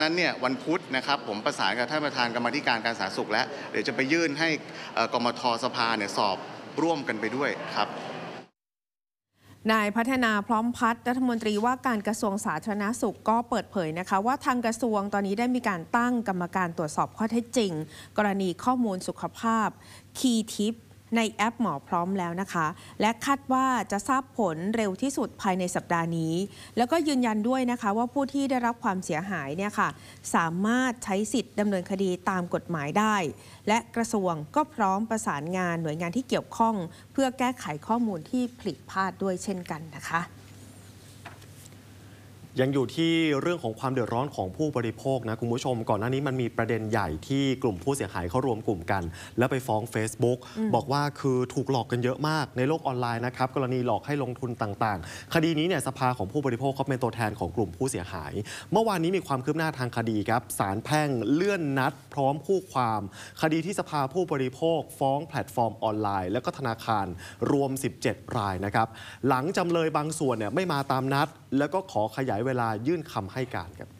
นั้นเนี่ยวันพุธนะครับผมประสานกับท่านประธานกรรมาธิการการสาธารณสุขแล้วเดี๋ยวจะไปยื่นให้กมท.สภาเนี่ยสอบร่วมกันไปด้วยครับนายพัฒนาพร้อมพัฒน์รัฐมนตรีว่าการกระทรวงสาธารณสุขก็เปิดเผยนะคะว่าทางกระทรวงตอนนี้ได้มีการตั้งกรรมการตรวจสอบข้อเท็จจริงกรณีข้อมูลสุขภาพคีย์ทิปในแอปหมอพร้อมแล้วนะคะและคาดว่าจะทราบผลเร็วที่สุดภายในสัปดาห์นี้แล้วก็ยืนยันด้วยนะคะว่าผู้ที่ได้รับความเสียหายเนี่ยค่ะสามารถใช้สิทธิ์ดำเนินคดีตามกฎหมายได้และกระทรวงก็พร้อมประสานงานหน่วยงานที่เกี่ยวข้องเพื่อแก้ไขข้อมูลที่ผิดพลาดด้วยเช่นกันนะคะยังอยู่ที่เรื่องของความเดือดร้อนของผู้บริโภคนะคุณผู้ชมก่อนหน้านี้มันมีประเด็นใหญ่ที่กลุ่มผู้เสียหายเขารวมกลุ่มกันแล้วไปฟ้อง Facebook บอกว่าคือถูกหลอกกันเยอะมากในโลกออนไลน์นะครับกรณีหลอกให้ลงทุนต่างๆคดีนี้เนี่ยสภาของผู้บริโภคเขาเป็นตัวแทนของกลุ่มผู้เสียหายเมื่อวานนี้มีความคืบหน้าทางคดีครับศาลแพ่งเลื่อนนัดพร้อมคู่ความคดีที่สภาผู้บริโภคฟ้องแพลตฟอร์มออนไลน์และก็ธนาคารรวม17รายนะครับหลังจำเลยบางส่วนเนี่ยไม่มาตามนัดแล้วก็ขอขยายเวลายื่นคำให้การครับ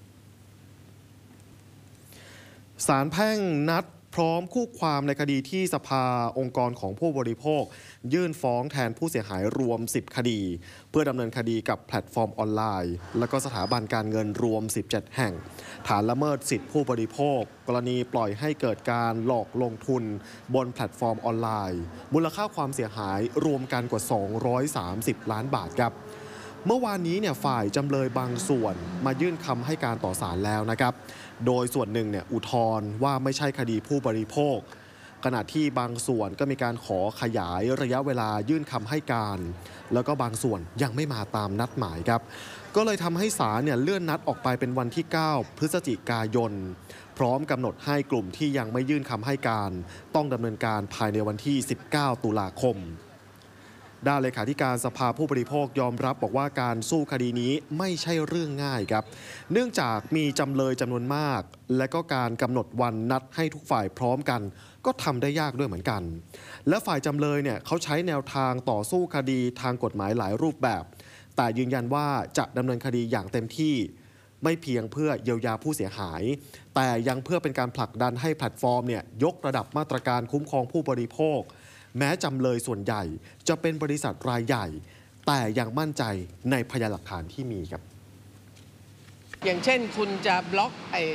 ศาลแพ่งนัดพร้อมคู่ความในคดีที่สภาองค์กรของผู้บริโภคยื่นฟ้องแทนผู้เสียหายรวม10คดีเพื่อดำเนินคดีกับแพลตฟอร์มออนไลน์และก็สถาบันการเงินรวม17แห่งฐานละเมิดสิทธิผู้บริโภคกรณีปล่อยให้เกิดการหลอกลงทุนบนแพลตฟอร์มออนไลน์มูลค่าความเสียหายรวมกันกว่า230ล้านบาทครับเมื่อวานนี้เนี่ยฝ่ายจำเลยบางส่วนมายื่นคำให้การต่อศาลแล้วนะครับโดยส่วนหนึ่งเนี่ยอุทธรณ์ว่าไม่ใช่คดีผู้บริโภคขณะที่บางส่วนก็มีการขอขยายระยะเวลายื่นคำให้การแล้วก็บางส่วนยังไม่มาตามนัดหมายครับก็เลยทำให้ศาลเนี่ยเลื่อนนัดออกไปเป็นวันที่9พฤศจิกายนพร้อมกำหนดให้กลุ่มที่ยังไม่ยื่นคำให้การต้องดำเนินการภายในวันที่19ตุลาคมด้านเลขาธิการสภาผู้บริโภคยอมรับบอกว่าการสู้คดีนี้ไม่ใช่เรื่องง่ายครับเนื่องจากมีจำเลยจำนวนมากและก็การกำหนดวันนัดให้ทุกฝ่ายพร้อมกันก็ทำได้ยากด้วยเหมือนกันและฝ่ายจำเลยเนี่ยเขาใช้แนวทางต่อสู้คดีทางกฎหมายหลายรูปแบบแต่ยืนยันว่าจะดำเนินคดีอย่างเต็มที่ไม่เพียงเพื่อเยียวยาผู้เสียหายแต่ยังเพื่อเป็นการผลักดันให้แพลตฟอร์มเนี่ยยกระดับมาตรการคุ้มครองผู้บริโภคแม้จำเลยส่วนใหญ่จะเป็นบริษัทรายใหญ่แต่ยังมั่นใจในพยานหลักฐานที่มีครับอย่างเช่นคุณจะบล็อก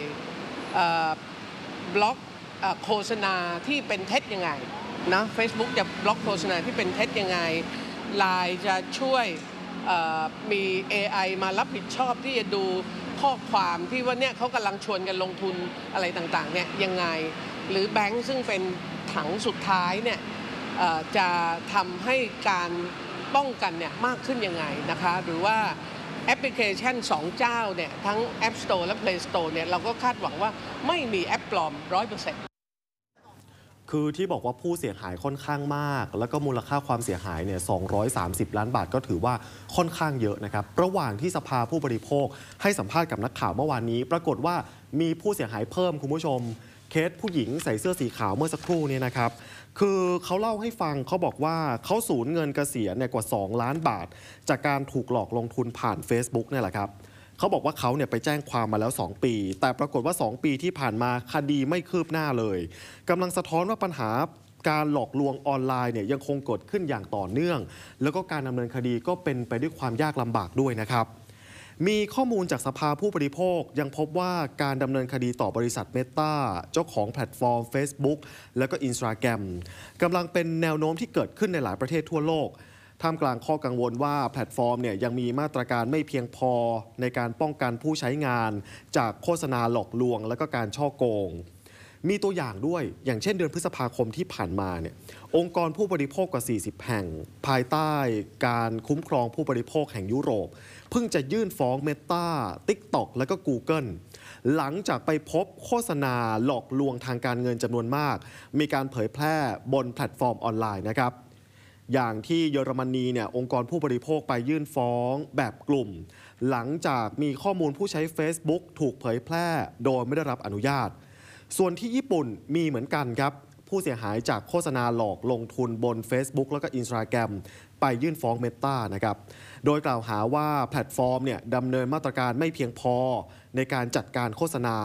โฆษณาที่เป็นเท็จยังไงนะ Facebook จะบล็อกโฆษณาที่เป็นเท็จยังไง LINE จะช่วยมี AI มารับผิดชอบที่จะดูข้อความที่ว่าเนี่ยเขากำลังชวนกันลงทุนอะไรต่างๆเนี่ยยังไงหรือแบงก์ซึ่งเป็นถังสุดท้ายเนี่ยจะทำให้การป้องกันเนี่ยมากขึ้นยังไงนะคะหรือว่าแอปพลิเคชัน2เจ้าเนี่ยทั้ง App Store และ Play Store เนี่ยเราก็คาดหวังว่าไม่มีแอปปลอม 100% คือที่บอกว่าผู้เสียหายค่อนข้างมากแล้วก็มูลค่าความเสียหายเนี่ย230ล้านบาทก็ถือว่าค่อนข้างเยอะนะครับระหว่างที่สภาผู้บริโภคให้สัมภาษณ์กับนักข่าวเมื่อวานนี้ปรากฏว่ามีผู้เสียหายเพิ่มคุณผู้ชมเคสผู้หญิงใส่เสื้อสีขาวเมื่อสักครู่นี้นะครับคือเขาเล่าให้ฟังเขาบอกว่าเขาสูญเงินเกษียณเนี่ยกว่า2ล้านบาทจากการถูกหลอกลงทุนผ่าน Facebook เนี่ยแหละครับเขาบอกว่าเขาเนี่ยไปแจ้งความมาแล้ว2ปีแต่ปรากฏว่า2ปีที่ผ่านมาคดีไม่คืบหน้าเลยกำลังสะท้อนว่าปัญหาการหลอกลวงออนไลน์เนี่ยยังคงเกิดขึ้นอย่างต่อเนื่องแล้วก็การดำเนินคดีก็เป็นไปด้วยความยากลำบากด้วยนะครับมีข้อมูลจากสภาผู้บริโภคยังพบว่าการดำเนินคดีต่อบริษัท Meta เจ้าของแพลตฟอร์ม Facebook และก็ Instagram กำลังเป็นแนวโน้มที่เกิดขึ้นในหลายประเทศทั่วโลกท่ามกลางข้อกังวลว่าแพลตฟอร์มเนี่ยยังมีมาตรการไม่เพียงพอในการป้องกันผู้ใช้งานจากโฆษณาหลอกลวงและก็การฉ้อโกงมีตัวอย่างด้วยอย่างเช่นเดือนพฤษภาคมที่ผ่านมาเนี่ยองค์กรผู้บริโภคกว่า40แห่งภายใต้การคุ้มครองผู้บริโภคแห่งยุโรปเพิ่งจะยื่นฟ้อง Meta TikTok และก็ Google หลังจากไปพบโฆษณาหลอกลวงทางการเงินจำนวนมากมีการเผยแพร่บนแพลตฟอร์มออนไลน์นะครับอย่างที่เยอรมนีเนี่ยองค์กรผู้บริโภคไปยื่นฟ้องแบบกลุ่มหลังจากมีข้อมูลผู้ใช้ Facebook ถูกเผยแพร่โดยไม่ได้รับอนุญาตส่วนที่ญี่ปุ่นมีเหมือนกันครับผู้เสียหายจากโฆษณาหลอกลงทุนบน Facebook แล้วก็ Instagram ไปยื่นฟ้อง Meta นะครับโดยกล่าวหาว่าแพลตฟอร์มเนี่ยดำเนินมาตรการไม่เพียงพอในการจัดการโฆษณา